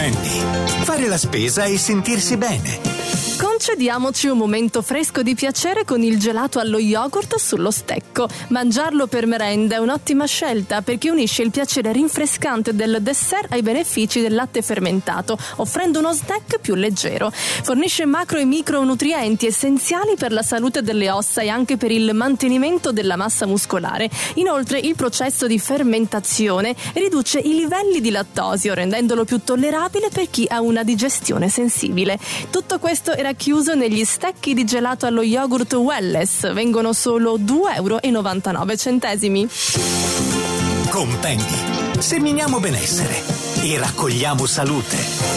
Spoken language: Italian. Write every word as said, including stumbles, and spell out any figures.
Penny. Fare la spesa e sentirsi bene. Concediamoci un momento fresco di piacere con il gelato allo yogurt sullo stecco. Mangiarlo per merenda è un'ottima scelta perché unisce il piacere rinfrescante del dessert ai benefici del latte fermentato, offrendo uno snack più leggero. Fornisce macro e micronutrienti essenziali per la salute delle ossa e anche per il mantenimento della massa muscolare. Inoltre il processo di fermentazione riduce i livelli di lattosio, rendendolo più tollerabile per chi ha una digestione sensibile. Tutto questo era chiuso negli stecchi di gelato allo yogurt Welless. Vengono solo due euro e novantanove centesimi. Con Penny seminiamo benessere e raccogliamo salute.